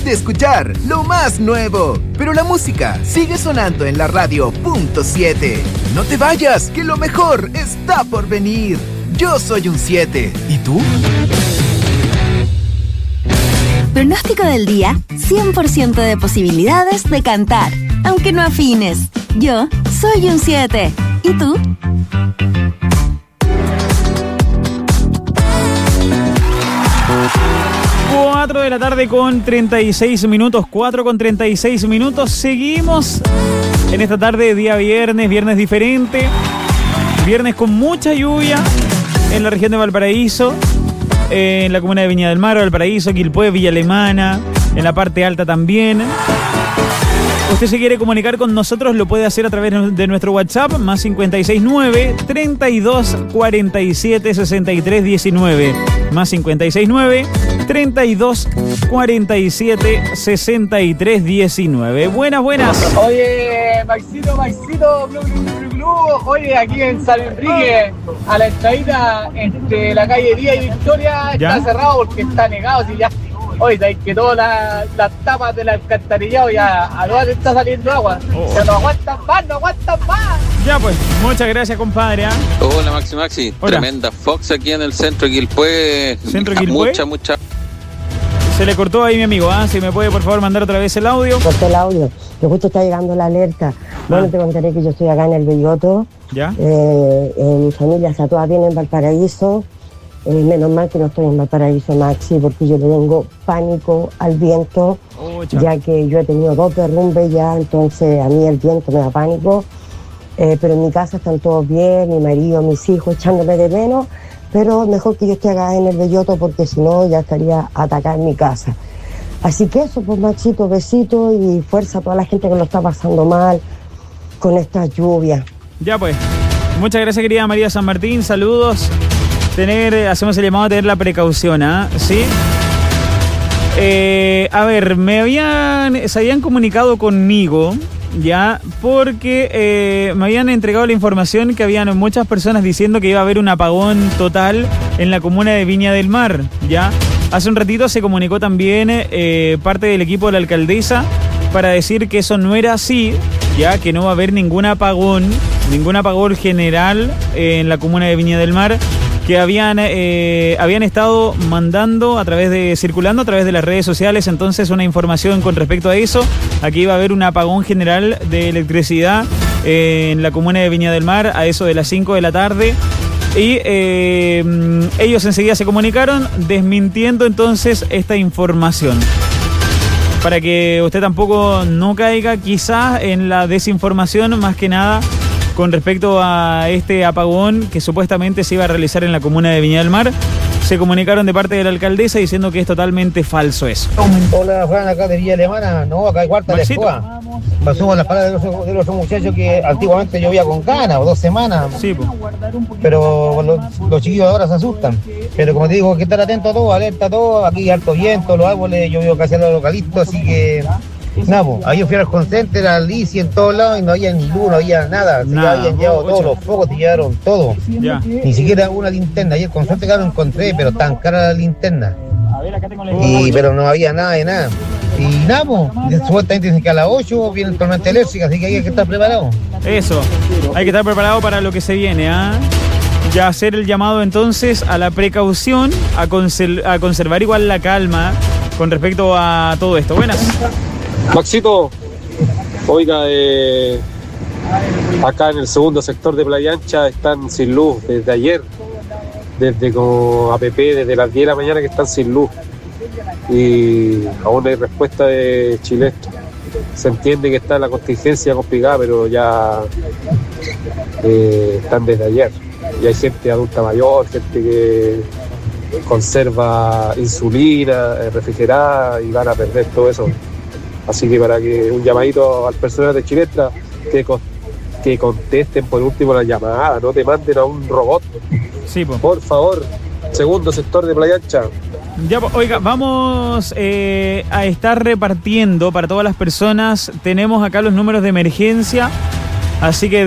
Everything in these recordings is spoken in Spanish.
de escuchar lo más nuevo, pero la música sigue sonando en la radio .7. No te vayas, que lo mejor está por venir. Yo soy un 7. ¿Y tú? Pronóstico del día, 100% de posibilidades de cantar, aunque no afines. Yo soy un 7. ¿Y tú? Cuatro de la tarde con 36 minutos, 4 con 36 minutos. Seguimos en esta tarde, día viernes diferente. Viernes con mucha lluvia en la región de Valparaíso, en la comuna de Viña del Mar, Valparaíso, Quilpué, Villa Alemana, en la parte alta también. Usted se quiere comunicar con nosotros, lo puede hacer a través de nuestro WhatsApp, más 569 32 47 63 19. Más 569 32 47 63 19. Buenas. Oye, Maxito, oye, aquí en San Enrique, a la entradita entre la calle Díaz y Victoria, ¿Ya? está cerrado porque está negado, si ya. Oye, sabes que todas las tapas del alcantarillado ya a todas te está saliendo agua. Oh. Ya no aguantan más. Ya pues, muchas gracias, compadre. Hola, Maxi. Hola. Tremenda Fox aquí en el centro de Quilpué. ¿Centro de Quilpué? Mucha. Se le cortó ahí mi amigo, Si me puede por favor mandar otra vez el audio. Corté el audio, que justo está llegando la alerta. Bueno, te contaré que yo estoy acá en el Belloto. ¿Ya? Mi familia está toda bien en Valparaíso. Menos mal que no estoy en Valparaíso, Maxi, porque yo le tengo pánico al viento, ya que yo he tenido 2 derrumbes ya, entonces a mí el viento me da pánico. Pero en mi casa están todos bien, mi marido, mis hijos echándome de menos, pero mejor que yo esté acá en el Belloto porque si no ya estaría atacada en mi casa. Así que eso, pues Maxito, besito y fuerza a toda la gente que lo está pasando mal con esta lluvia. Ya pues, muchas gracias querida María San Martín, saludos. Hacemos el llamado a tener la precaución, ¿sí? A ver, se habían comunicado conmigo, ya, porque me habían entregado la información que habían muchas personas diciendo que iba a haber un apagón total en la comuna de Viña del Mar, ya. Hace un ratito se comunicó también parte del equipo de la alcaldesa para decir que eso no era así, ya, que no va a haber ningún apagón general en la comuna de Viña del Mar, que habían estado circulando a través de las redes sociales, entonces una información con respecto a eso. Aquí iba a haber un apagón general de electricidad en la comuna de Viña del Mar a eso de las 5 de la tarde. Y ellos enseguida se comunicaron desmintiendo entonces esta información, para que usted tampoco no caiga quizás en la desinformación, más que nada con respecto a este apagón que supuestamente se iba a realizar en la comuna de Viña del Mar. Se comunicaron de parte de la alcaldesa diciendo que es totalmente falso eso. Hola, Juan, acá de Villa Alemana. No, acá hay cuarta de escoba. Pasó con las palabras de los muchachos que antiguamente llovía con ganas o 2 semanas. Sí, pues. Pero los chiquillos ahora se asustan. Pero como te digo, hay que estar atento a todo, alerta a todo. Aquí hay harto viento, los árboles, llovió casi a los localistas, así que nada, pues. Ahí yo fui al Concenter, al Lisi, en todos lados y no había ni luz, no había nada. Se habían llevado todos los focos, te llevaron todo. Ya. Ni siquiera una linterna. Ayer con suerte que lo encontré, pero tan cara la linterna. Pero no había nada de nada. Y nada, pues, supuestamente dicen que a las 8 viene el tormenta eléctrica, así que hay que estar preparado. Eso, hay que estar preparado para lo que se viene, Ya hacer el llamado entonces a la precaución, a conservar igual la calma con respecto a todo esto. Buenas. Maxito, oiga, acá en el segundo sector de Playa Ancha están sin luz desde ayer, desde como APP, desde las 10 de la mañana que están sin luz y aún no hay respuesta de Chilesto. Se entiende que está la contingencia complicada, pero ya están desde ayer y hay gente adulta mayor, gente que conserva insulina refrigerada y van a perder todo eso. Así que para que un llamadito al personal de Chilestra que contesten por último la llamada, no te manden a un robot. Sí, po. Por favor, segundo sector de Playa Ancha. Ya, oiga, vamos a estar repartiendo para todas las personas. Tenemos acá los números de emergencia, así que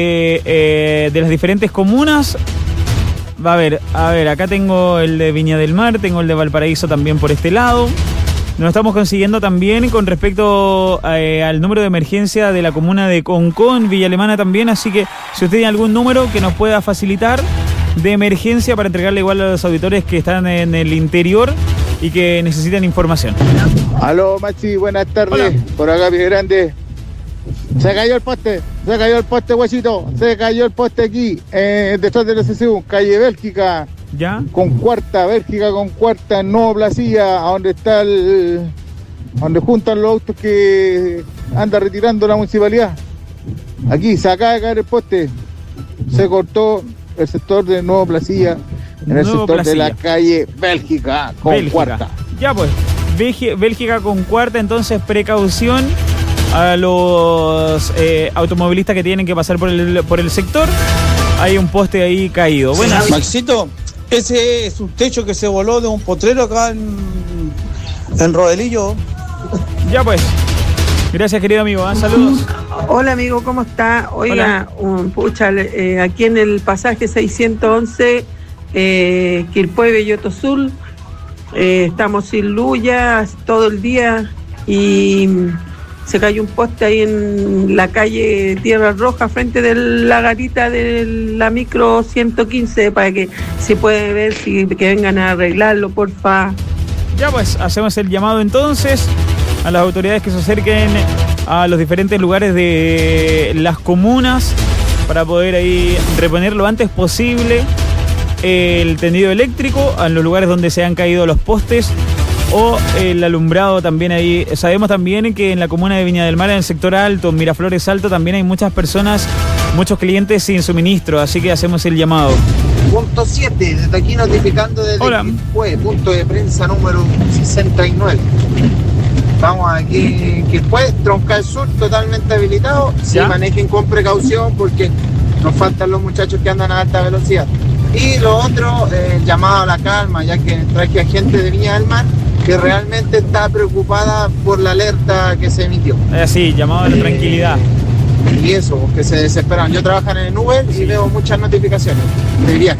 de las diferentes comunas. A ver, acá tengo el de Viña del Mar, tengo el de Valparaíso también por este lado. nos estamos consiguiendo también con respecto al número de emergencia de la comuna de Concón, Villa Alemana también, así que si usted tiene algún número que nos pueda facilitar de emergencia para entregarle igual a los auditores que están en el interior y que necesitan información. Aló, Maxi, buenas tardes. Hola. Por acá, Pie Grande. Se cayó el poste, huesito. Se cayó el poste aquí, detrás del SCU, calle Bélgica. ¿Ya? Bélgica con cuarta, Nuevo Placilla, a donde está donde juntan los autos que anda retirando la municipalidad. Aquí se acaba de caer el poste. Se cortó el sector de Nuevo Placilla, en el sector de la calle Bélgica con cuarta. Ya pues, Bélgica con cuarta, entonces precaución a los automovilistas que tienen que pasar por el sector. Hay un poste ahí caído. Buenas. Maxito, ese es un techo que se voló de un potrero acá en Rodelillo. Ya pues. Gracias, querido amigo. Saludos. Hola, amigo, ¿cómo está? Oiga, aquí en el pasaje 611, Quilpué, Belloto Sur, estamos sin luz ya todo el día y se cayó un poste ahí en la calle Tierra Roja frente de la garita de la micro 115 para que se puede ver que vengan a arreglarlo, porfa. Ya pues, hacemos el llamado entonces a las autoridades que se acerquen a los diferentes lugares de las comunas para poder ahí reponer lo antes posible el tendido eléctrico en los lugares donde se han caído los postes o el alumbrado también ahí. Sabemos también que en la comuna de Viña del Mar, en el sector alto, Miraflores Alto, también hay muchas personas, muchos clientes sin suministro, así que hacemos el llamado. Punto 7, desde aquí notificando desde Quilpué, punto de prensa número 69. Estamos aquí en Quilpué, Troncal Sur, totalmente habilitado. Sí, manejen con precaución porque nos faltan los muchachos que andan a alta velocidad. Y lo otro, llamado a la calma, ya que traje a gente de Viña del Mar que realmente está preocupada por la alerta que se emitió. Sí, llamado a la tranquilidad. Y eso, que se desesperan. Yo trabajo en el Uber y veo muchas notificaciones de viajes.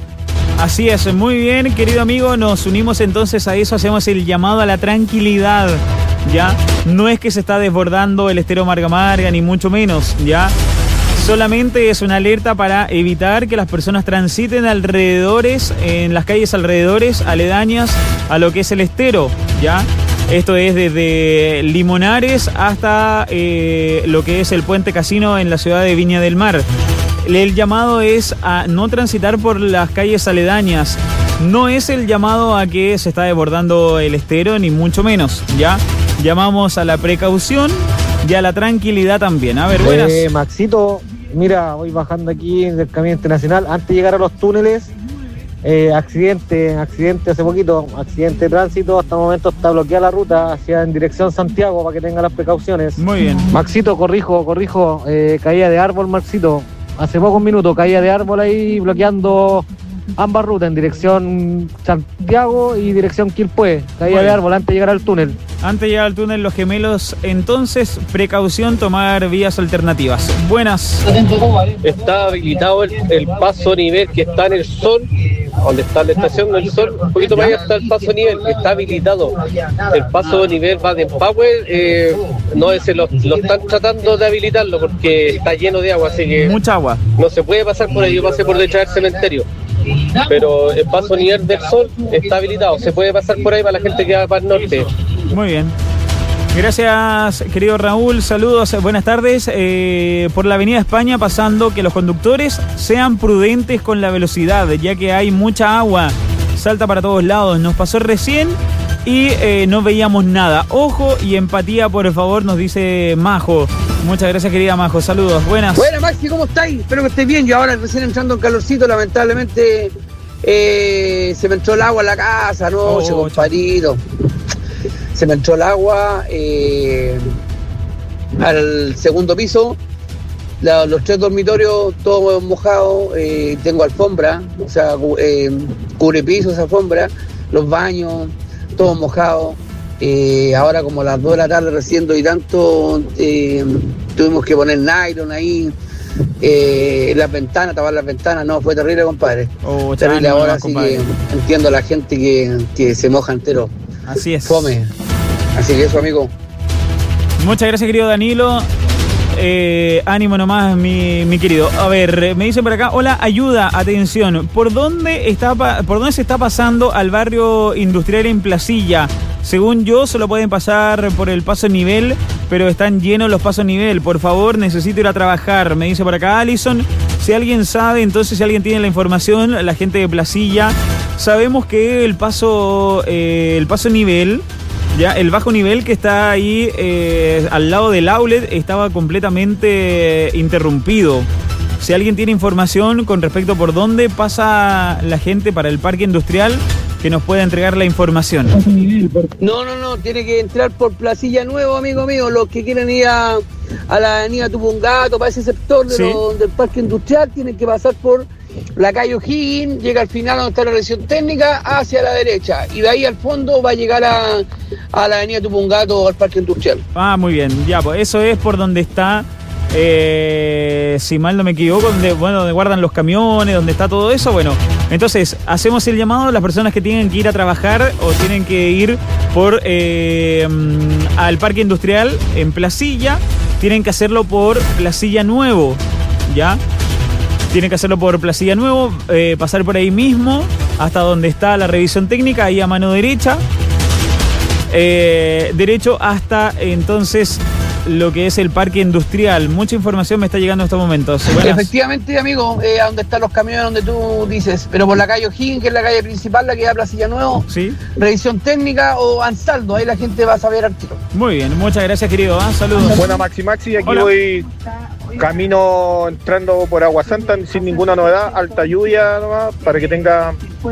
Así es, muy bien, querido amigo, nos unimos entonces a eso, hacemos el llamado a la tranquilidad, ¿ya? No es que se está desbordando el estero Marga Marga, ni mucho menos, ¿ya? Solamente es una alerta para evitar que las personas transiten alrededores, en las calles alrededores, aledañas a lo que es el estero, ¿ya? Esto es desde Limonares hasta lo que es el Puente Casino en la ciudad de Viña del Mar. El llamado es a no transitar por las calles aledañas. No es el llamado a que se está desbordando el estero, ni mucho menos, ¿ya? Llamamos a la precaución y a la tranquilidad también. A ver, buenas. Maxito, mira, voy bajando aquí del Camino Internacional. Antes de llegar a los túneles, accidente hace poquito, accidente de tránsito. Hasta el momento está bloqueada la ruta en dirección Santiago para que tengan las precauciones. Muy bien. Maxito, corrijo, caída de árbol, Maxito. Hace pocos minutos, caída de árbol ahí bloqueando ambas rutas en dirección Santiago y dirección Quilpué. Caída de árbol antes de llegar al túnel. Antes de llegar al túnel Los Gemelos, entonces, precaución, tomar vías alternativas. Buenas. Está habilitado el paso a nivel que está en el Sol, donde está la estación del Sol, un poquito más allá está el paso a nivel, está habilitado. El paso a nivel va de Power, no lo están tratando de habilitarlo porque está lleno de agua, así que mucha agua. No se puede pasar por ahí, yo pasé por detrás del cementerio. Pero el paso a nivel del Sol está habilitado, se puede pasar por ahí para la gente que va para el norte. Muy bien. Gracias, querido Raúl. Saludos, buenas tardes. Por la Avenida España, pasando, que los conductores sean prudentes con la velocidad, ya que hay mucha agua. Salta para todos lados. Nos pasó recién y no veíamos nada. Ojo y empatía, por favor, nos dice Majo. Muchas gracias, querida Majo. Saludos, buenas. Buenas, Maxi, ¿cómo estáis? Espero que estés bien. Yo ahora recién entrando en calorcito, lamentablemente se me entró el agua en la casa anoche, compadrito. Se me entró el agua al segundo piso, los 3 dormitorios todos mojados, tengo alfombra, o sea, cubre pisos, alfombra, los baños, todos mojados. Ahora como a las 2 de la tarde recién y tanto, tuvimos que poner nylon ahí, las ventanas, tapar las ventanas, no, fue terrible, compadre. Terrible ahora, sí que entiendo a la gente que se moja entero. Así es. Fome. Así que eso, amigo. Muchas gracias, querido Danilo. Ánimo nomás, mi querido. A ver, me dicen por acá, hola, ayuda, atención. ¿Por dónde se está pasando al barrio industrial en Placilla? Según yo, solo pueden pasar por el paso nivel, pero están llenos los pasos nivel. Por favor, necesito ir a trabajar. Me dice por acá Alison. Si alguien sabe, entonces si alguien tiene la información, la gente de Placilla, sabemos que el paso nivel, ya el bajo nivel que está ahí al lado del outlet estaba completamente interrumpido. Si alguien tiene información con respecto por dónde pasa la gente para el parque industrial, que nos pueda entregar la información. No, tiene que entrar por Placilla Nuevo, amigo mío. Los que quieren ir a la avenida Tupungato, para ese sector del parque industrial, tienen que pasar por la calle O'Higgins, llega al final donde está la revisión técnica, hacia la derecha, y de ahí al fondo va a llegar a la avenida Tupungato, al parque industrial. Ah, muy bien, ya, pues eso es por donde está, si mal no me equivoco, donde guardan los camiones, donde está todo eso. Bueno, entonces hacemos el llamado a las personas que tienen que ir a trabajar o tienen que ir por al parque industrial en Placilla, tienen que hacerlo por Placilla Nuevo, ¿ya? Tienen que hacerlo por Placilla Nuevo, pasar por ahí mismo hasta donde está la revisión técnica, ahí a mano derecha, derecho hasta entonces lo que es el parque industrial. Mucha información me está llegando en estos momentos. Buenas. Efectivamente, amigo, a donde están los camiones, donde tú dices, pero por la calle O'Higgins, que es la calle principal, la que da Placilla Nuevo, ¿sí? Revisión técnica o Ansaldo, ahí la gente va a saber al tiro. Muy bien, muchas gracias, querido. Saludos. Buena, Maxi, aquí hola. Voy camino entrando por Agua Santa sin ninguna novedad, alta lluvia nomás, para que tenga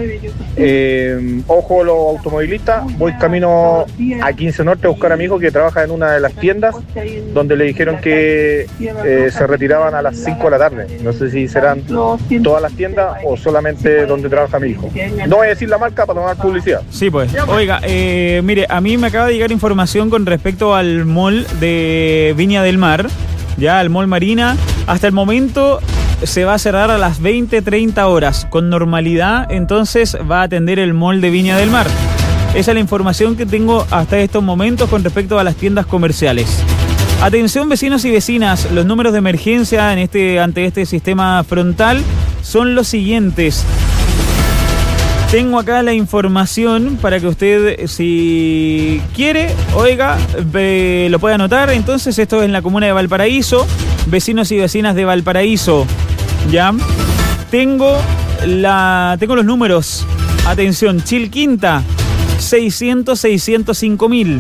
ojo los automovilistas. Voy camino a 15 Norte a buscar a mi hijo que trabaja en una de las tiendas, donde le dijeron que se retiraban a las 5 de la tarde. No sé si serán todas las tiendas o solamente donde trabaja mi hijo. No voy a decir la marca para no dar publicidad. Sí, pues. Oiga, mire, a mí me acaba de llegar información con respecto al mall de Viña del Mar, ya al Mall Marina. Hasta el momento se va a cerrar a las 20:30 horas. Con normalidad, entonces va a atender el Mall de Viña del Mar. Esa es la información que tengo hasta estos momentos con respecto a las tiendas comerciales. Atención, vecinos y vecinas, los números de emergencia ante este sistema frontal son los siguientes. Tengo acá la información para que usted, si quiere, oiga, lo puede anotar. Entonces, esto es en la comuna de Valparaíso. Vecinos y vecinas de Valparaíso, ¿ya? Tengo los números. Atención, Chilquinta, 600-605.000.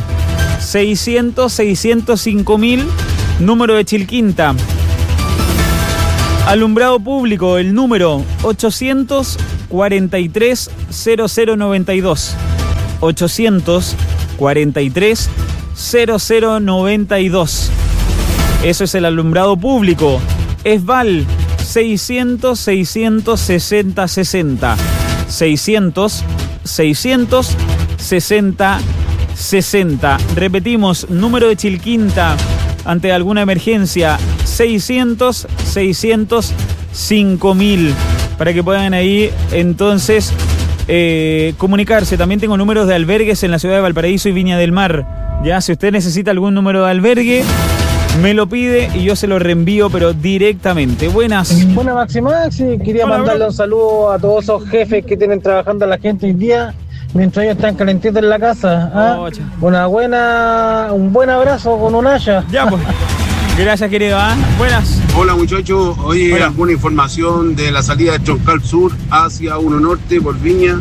600-605.000, número de Chilquinta. Alumbrado público, el número 843-0092. 843-0092. Eso es el alumbrado público. Esval, 600-660-60. 600-660-60. Repetimos, número de Chilquinta ante alguna emergencia, 600-605.000, para que puedan ahí entonces comunicarse. También tengo números de albergues en la ciudad de Valparaíso y Viña del Mar. Ya, si usted necesita algún número de albergue, me lo pide y yo se lo reenvío, pero directamente. Buenas. Buenas, Maxi. Quería mandarle un saludo a todos esos jefes que tienen trabajando a la gente hoy día, mientras ellos están calentitos en la casa. ¿Ah? Un buen abrazo con un haya. Ya, pues. Gracias, querido. Buenas. Hola, muchachos. Oye, alguna información de la salida de Troncal Sur hacia 1 Norte por Viña.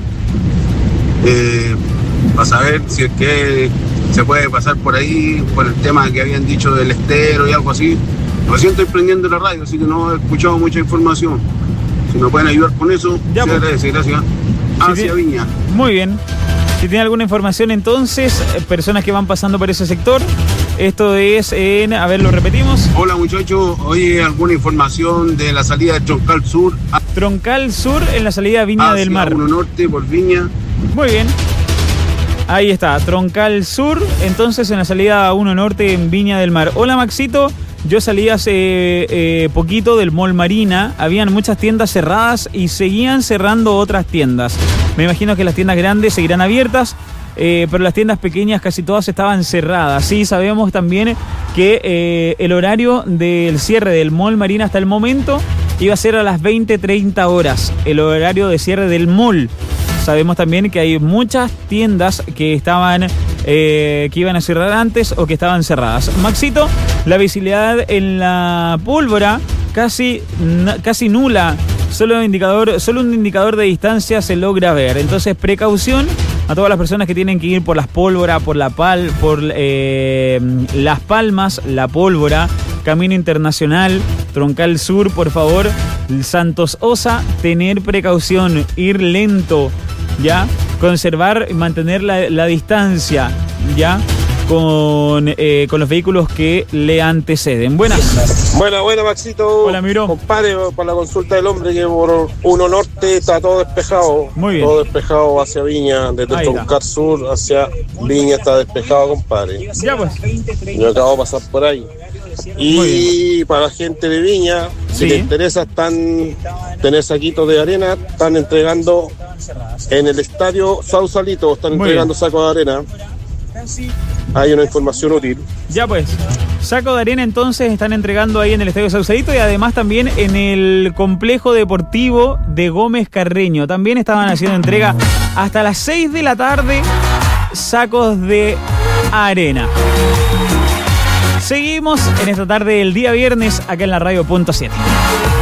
Para saber si es que se puede pasar por ahí, por el tema que habían dicho del estero y algo así. Recién estoy prendiendo la radio, así que no he escuchado mucha información. Si me pueden ayudar con eso, ya, se agradece. Gracias. Hacia Viña. Muy bien. Si tiene alguna información, entonces, personas que van pasando por ese sector, esto es en... A ver, lo repetimos. Hola, muchachos. Oye, ¿alguna información de la salida de Troncal Sur? Troncal Sur en la salida de Viña del Mar. 1 Norte por Viña. Muy bien. Ahí está, Troncal Sur, entonces en la salida a 1 Norte en Viña del Mar. Hola, Maxito. Yo salí hace poquito del Mall Marina, habían muchas tiendas cerradas y seguían cerrando otras tiendas. Me imagino que las tiendas grandes seguirán abiertas. pero las tiendas pequeñas casi todas estaban cerradas. Sí, sabemos también que el horario del cierre del Mall Marina hasta el momento iba a ser a las 20:30 horas, el horario de cierre del mall. Sabemos también que hay muchas tiendas que estaban que iban a cerrar antes o que estaban cerradas. Maxito, la visibilidad en la pólvora casi nula. Solo un indicador de distancia se logra ver. Entonces, precaución a todas las personas que tienen que ir por las pólvoras, por Las Palmas, La Pólvora, Camino Internacional, Troncal Sur, por favor, Santos Osa, tener precaución, ir lento, ¿ya? Conservar y mantener la distancia, ¿ya? Con los vehículos que le anteceden. Buenas. Buena, Maxito. Hola, Miro. Compadre, para la consulta del hombre, que por 1 Norte está todo despejado. Muy bien. Todo despejado hacia Viña, desde el Troncar Sur hacia Viña está despejado, compadre. Ya pues. Yo acabo de pasar por ahí. Y para la gente de Viña, si les interesa, tener saquitos de arena, están entregando en el estadio Sausalito, están entregando sacos de arena. Hay una información útil. Ya pues, saco de arena entonces están entregando ahí en el Estadio Sausalito y además también en el complejo deportivo de Gómez Carreño. También estaban haciendo entrega hasta las 6 de la tarde, sacos de arena. Seguimos en esta tarde del día viernes acá en la Radio.7.